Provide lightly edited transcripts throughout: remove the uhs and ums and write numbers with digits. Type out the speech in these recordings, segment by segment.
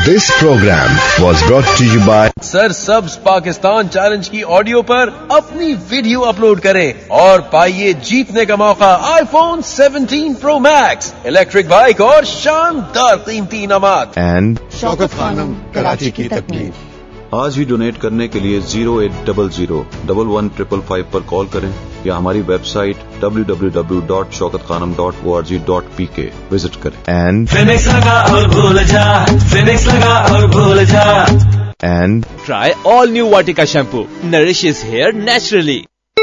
This program was brought to you by sir सब्ज Pakistan challenge की audio पर अपनी वीडियो अपलोड करें और पाइए जीतने का मौका iPhone 17 Pro Max, electric bike और शानदार कीमती इनामात। and शौकत खानम कराची की तकलीफ। आज ही डोनेट करने के लिए 0800-115555 पर कॉल करें या हमारी वेबसाइट www.shaukatkhanam.org.pk विजिट करें। and फिनिक्स लगा और भूल जा, फिनिक्स लगा और भूल जा। and Try all new Vatika shampoo. Nourishes hair naturally.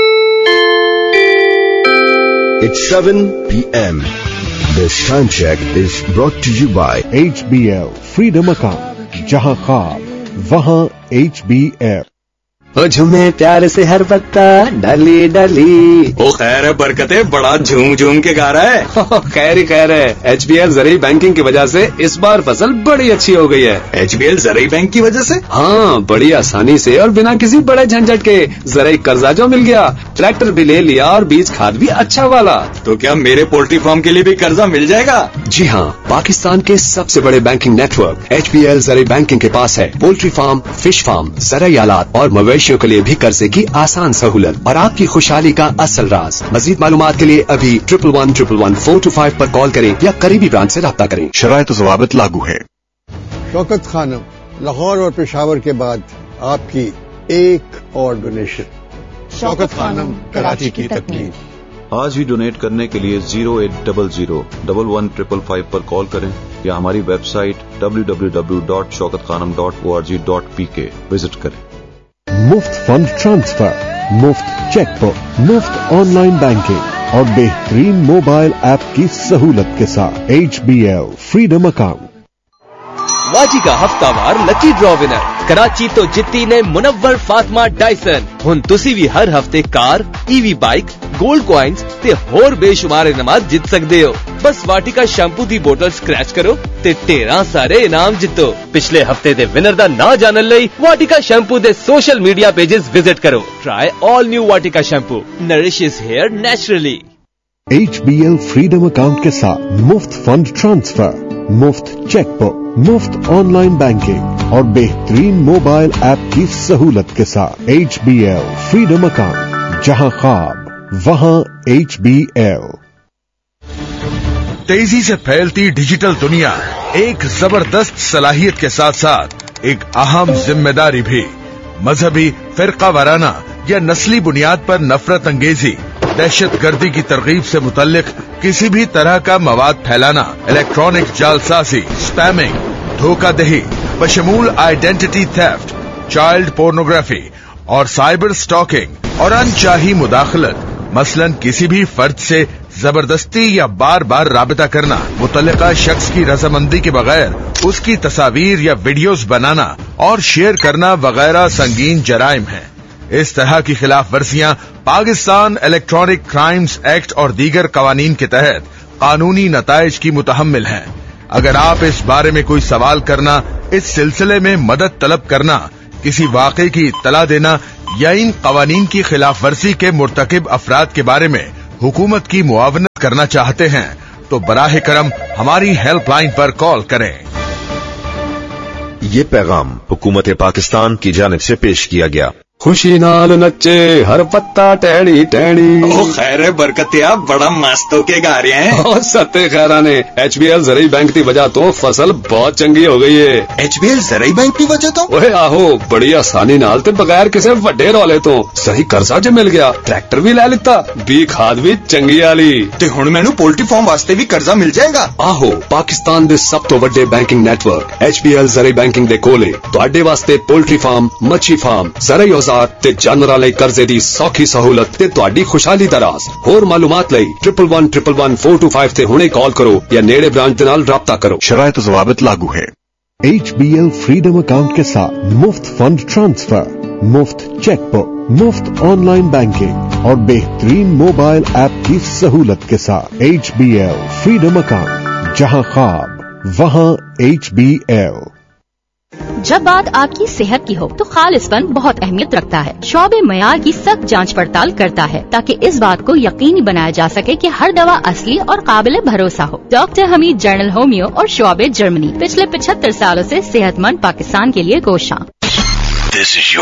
it's 7 p.m. This time check is brought to you by HBL freedom account, जहां ख्वाब वहां HBL। ओ झूमे प्यार से हर पत्ता डाली डाली। ओ खैर है बरकते, बड़ा झूम झूम के गा रहा है। खैर ही खैर है। HBL ज़रूरी बैंकिंग की वजह से इस बार फसल बड़ी अच्छी हो गई है। HBL ज़रूरी बैंक की वजह से? हाँ, बड़ी आसानी से और बिना किसी बड़े झंझट के ज़रूरी कर्जा जो मिल गया, ट्रैक्टर भी ले लिया और बीज खाद भी अच्छा वाला। तो क्या मेरे पोल्ट्री फार्म के लिए भी कर्जा मिल जाएगा? जी हाँ, पाकिस्तान के सबसे बड़े बैंकिंग नेटवर्क HBL ज़रूरी बैंकिंग के पास है पोल्ट्री फार्म, फिश फार्म, ज़रूरी आलात और मवेशियों के लिए भी कर्जे की आसान सहूलत और आपकी खुशहाली का असल राज। मजीद मालूमात के लिए अभी 11111425 पर कॉल करें या करीबी ब्रांच से राब्ता करें। शराइत और ज़वाबित लागू है। शौकत खानम, लाहौर और पेशावर के बाद आपकी एक और डोनेशन। शौकत खानम कराची की तकलीफ। आज ही डोनेट करने के लिए 0800-115555 पर कॉल करें या हमारी वेबसाइट www.shaukatkhanam.org.pk विजिट करें। मुफ्त फंड ट्रांसफर, मुफ्त चेकबुक, मुफ्त ऑनलाइन बैंकिंग और बेहतरीन मोबाइल ऐप की सहूलत के साथ HBL फ्रीडम अकाउंट। वाटिका हफ्तावार लकी ड्रॉ विनर कराची तो जित्ती ने मुनव्वर फातिमा डायसन। हुन तुसी भी हर हफ्ते car, EV bike, gold coins ते होर बेशुमार इनामात जित सकते हो। बस वाटिका शैम्पू दी बोतल स्क्रैच करो ते 13 सारे इनाम जितो। पिछले हफ्ते दे विनर दा ना जानन लई वाटिका शैम्पू दे सोशल मीडिया पेजेस विजिट करो। ट्राई ऑल न्यू वाटिका shampoo, nourishes hair naturally. HBL freedom account के साथ मुफ्त फंड ट्रांसफर, मुफ्त चेकबुक, मुफ्त ऑनलाइन बैंकिंग और बेहतरीन मोबाइल ऐप की सहूलत के साथ HBL फ्रीडम अकाउंट, जहां ख्वाब वहां HBL। तेजी से फैलती डिजिटल दुनिया एक जबरदस्त सलाहियत के साथ साथ एक अहम जिम्मेदारी भी। मजहबी, फिरका वाराना या नस्ली बुनियाद पर नफरत अंगेजी, दहशत गर्दी की तरगीब से मुतल्लिक किसी भी तरह का मवाद फैलाना, इलेक्ट्रॉनिक जालसाजी, spamming, धोखाधही, बशमूल identity theft, child pornography और साइबर स्टॉकिंग और अनचाही मुदाखलत, मसलन किसी भी फर्द से जबरदस्ती या बार बार राबिता करना, मुतल्लिका शख्स की रजामंदी के बगैर उसकी तस्वीर या वीडियोस बनाना और शेयर करना वगैरह संगीन जराइम हैं। इस तरह की खिलाफ वर्जियां पाकिस्तान इलेक्ट्रॉनिक क्राइम्स एक्ट और दीगर कवानीन के तहत कानूनी नताइज की मुतहम्मिल हैं। अगर आप इस बारे में कोई सवाल करना, इस सिलसिले में मदद तलब करना, किसी वाक़े की इत्तला देना या इन कवानीन की खिलाफ वर्जी के मुर्तकिब अफराद के बारे में हुकूमत की मुआवनत करना चाहते हैं तो बराह करम हमारी हेल्पलाइन पर कॉल करें। ये पैगाम हुकूमत पाकिस्तान की जानिब से पेश किया गया। खुशी नाल नच्चे हर पत्ता टहनी टहनी। ओ खैर है बरकते, आप बड़ा मस्त होके गा रहे हैं। और सत्ते खैरा ने HBL ज़रूरी बैंक की वजह तो फसल बहुत चंगी हो गई है। HBL ज़रूरी बैंक की वजह तो? ओए आहो, बड़ी आसानी नाल ते बगैर किसी वड्डे रौले तो सही कर्जा ज मिल गया, ट्रैक्टर भी ले लिता, बी खाद भी चंगी आली ते हुण मैनू पोल्ट्री फार्म वास्ते भी कर्जा मिल जाएगा। आहो, पाकिस्तान दे सब तो वड्डे बैंकिंग नेटवर्क HBL ज़रूरी बैंकिंग दे कोले तुहाडे वास्ते पोल्ट्री फार्म, मच्छी फार्म, ज़रूरी ते जानवरां लई कर्जे दी सौखी सहूलत ते तुहाडी खुशहाली दा राज। होर मालूमात लई 11111425 ते हुणे कॉल करो या नेड़े ब्रांच दे नाल राब्ता करो। शराइत और ज़वाबित लागू है। HBL फ्रीडम अकाउंट के साथ मुफ्त फंड ट्रांसफर, मुफ्त चेकबुक, मुफ्त ऑनलाइन बैंकिंग और बेहतरीन मोबाइल ऐप की सहूलत के साथ HBL फ्रीडम अकाउंट, जहां ख्वाब वहां HBL। جب بات آپ کی صحت کی ہو تو خالص پن بہت اہمیت رکھتا ہے. شعبہ معیار کی سخت جانچ پڑتال کرتا ہے تاکہ اس بات کو یقینی بنایا جا سکے کہ ہر دوا اصلی اور قابل بھروسہ ہو. ڈاکٹر حمید جنرل ہومیو اور شعبہ جرمنی پچھلے 75 سالوں سے صحت مند پاکستان کے لیے کوشاں. This is your